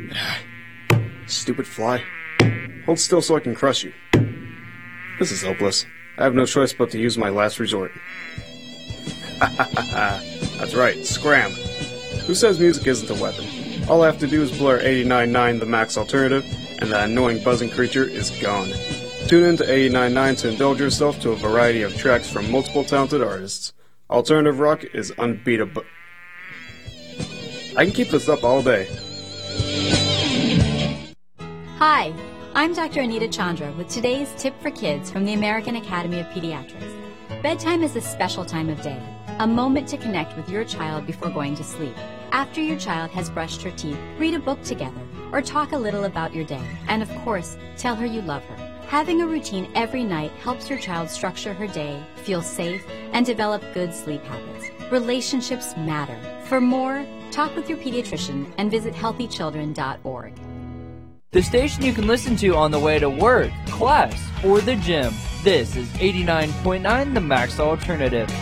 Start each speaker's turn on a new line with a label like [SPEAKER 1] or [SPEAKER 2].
[SPEAKER 1] Stupid fly. Hold still so I can crush you. This is hopeless. I have no choice but to use my last resort. That's right, scram. Who says music isn't a weapon? All I have to do is blur 89.9 the max alternative, and that annoying buzzing creature is gone. Tune in to 89.9 to indulge yourself to a variety of tracks from multiple talented artists. Alternative rock is unbeatable. I can keep this up all day.
[SPEAKER 2] Hi, I'm Dr. Anita Chandra with today's tip for kids from the American Academy of Pediatrics. Bedtime is a special time of day, a moment to connect with your child before going to sleep. After your child has brushed her teeth, read a book together, or talk a little about your day. And of course, tell her you love her. Having a routine every night helps your child structure her day, feel safe, and develop good sleep habits. Relationships matter. For more, talk with your pediatrician and visit healthychildren.org.
[SPEAKER 3] The station you can listen to on the way to work, class, or the gym. This is 89.9 The Max Alternative.